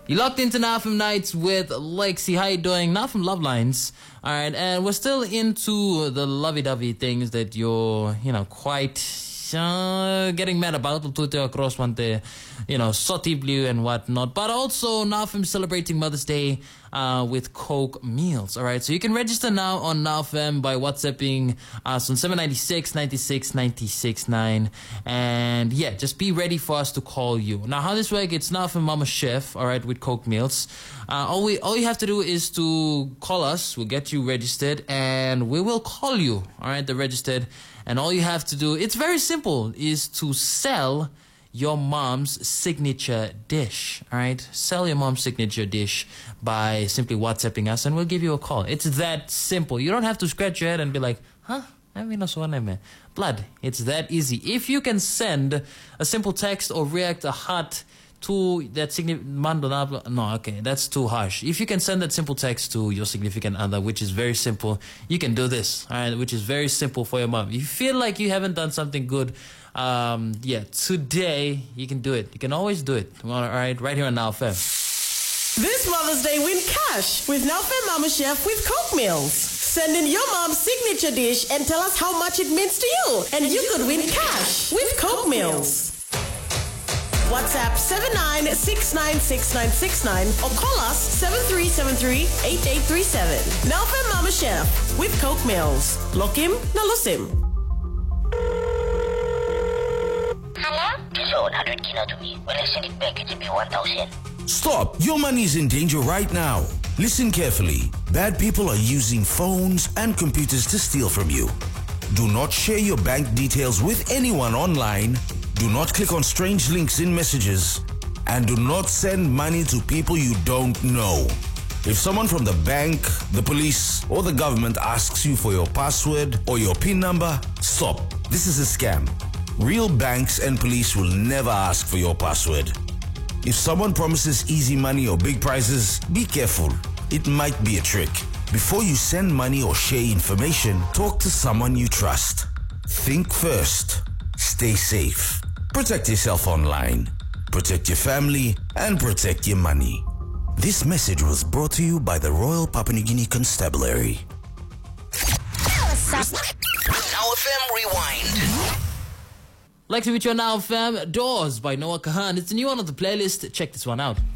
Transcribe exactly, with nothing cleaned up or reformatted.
You locked into Now F M Nights with Lexi. How you doing? Now from Love Lines. All right, and we're still into the lovey-dovey things that you're, you know, quite uh, getting mad about. Twitter across one day, you know, Soti Blue and whatnot. But also Now F M celebrating Mother's Day uh, with Coke meals. All right, so you can register now on Now F M by WhatsApping us on seven nine six, nine six, nine six nine. And yeah, just be ready for us to call you. Now, how this works, it's Now F M Mama Chef, all right, with Coke meals. Uh, all we all you have to do is to call us. We'll get you registered, and we will call you. All right, the registered, and all you have to do, it's very simple, is to sell your mom's signature dish. All right, sell your mom's signature dish by simply WhatsApping us, and we'll give you a call. It's that simple. You don't have to scratch your head and be like, huh? I mean, blood. It's that easy. If you can send a simple text or react a heart to that significant, no, okay, that's too harsh. If you can send that simple text to your significant other, which is very simple, you can do this, all right, which is very simple for your mom. If you feel like you haven't done something good, um, yeah, today you can do it. You can always do it, all right, right here on Now F M. This Mother's Day, win cash with Now F M Mama Chef with Coke Meals. Send in your mom's signature dish and tell us how much it means to you, and you could win cash with Coke Meals. WhatsApp seven nine six nine six nine six nine or call us seven three seven three eight eight three seven. Now F M Mama Chef with Coke Meals. Lokim na lusim. Hello? This is one hundred kilo to me. When I send it back, it'll be one thousand. Stop! Your money is in danger right now. Listen carefully. Bad people are using phones and computers to steal from you. Do not share your bank details with anyone online. Do not click on strange links in messages. And do not send money to people you don't know. If someone from the bank, the police, or the government asks you for your password or your PIN number, stop. This is a scam. Real banks and police will never ask for your password. If someone promises easy money or big prizes, be careful. It might be a trick. Before you send money or share information, talk to someone you trust. Think first. Stay safe. Protect yourself online. Protect your family and protect your money. This message was brought to you by the Royal Papua New Guinea Constabulary. Now F M Rewind. Lexi with your Now F M, Doors by Noah Kahan. It's a new one on the playlist. Check this one out.